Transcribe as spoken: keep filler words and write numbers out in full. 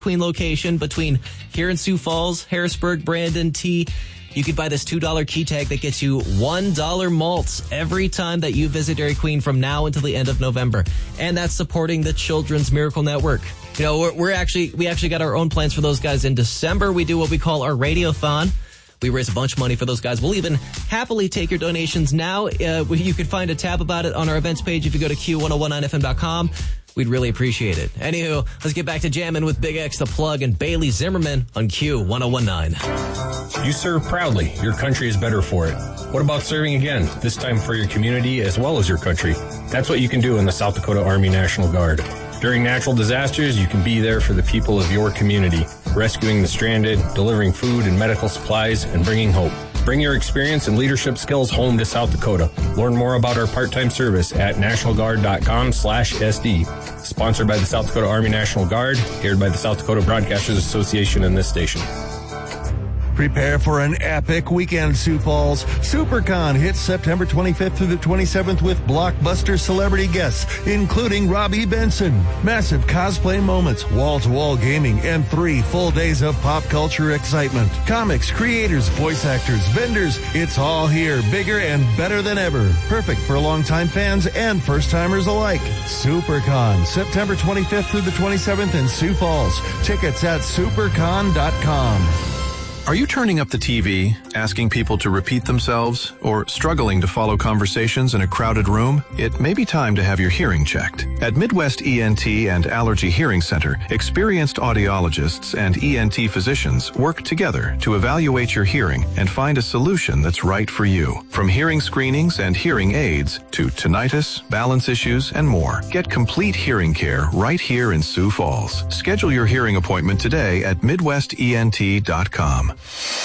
Queen location between here in Sioux Falls, Harrisburg, Brandon, T. You could buy this two dollar key tag that gets you one dollar malts every time that you visit Dairy Queen from now until the end of November. And that's supporting the Children's Miracle Network. You know, we're, we're actually, we actually got our own plans for those guys in December. We do what we call our Radiothon. We raise a bunch of money for those guys. We'll even happily take your donations now. Uh, you can find a tab about it on our events page if you go to Q ten nineteen F M dot com. We'd really appreciate it. Anywho, let's get back to jamming with Big X The Plug and Bailey Zimmerman on Q ten nineteen. You serve proudly. Your country is better for it. What about serving again, this time for your community as well as your country? That's what you can do in the South Dakota Army National Guard. During natural disasters, you can be there for the people of your community, rescuing the stranded, delivering food and medical supplies, and bringing hope. Bring your experience and leadership skills home to South Dakota. Learn more about our part-time service at nationalguard.com slash SD. Sponsored by the South Dakota Army National Guard, aired by the South Dakota Broadcasters Association and this station. Prepare for an epic weekend, Sioux Falls. SuperCon hits September twenty-fifth through the twenty-seventh with blockbuster celebrity guests, including Robbie Benson. Massive cosplay moments, wall-to-wall gaming, and three full days of pop culture excitement. Comics, creators, voice actors, vendors, it's all here, bigger and better than ever. Perfect for longtime fans and first-timers alike. SuperCon, September twenty-fifth through the twenty-seventh in Sioux Falls. Tickets at supercon dot com. Are you turning up the T V, asking people to repeat themselves, or struggling to follow conversations in a crowded room? It may be time to have your hearing checked. At Midwest E N T and Allergy Hearing Center, experienced audiologists and E N T physicians work together to evaluate your hearing and find a solution that's right for you. From hearing screenings and hearing aids to tinnitus, balance issues, and more. Get complete hearing care right here in Sioux Falls. Schedule your hearing appointment today at midwest E N T dot com.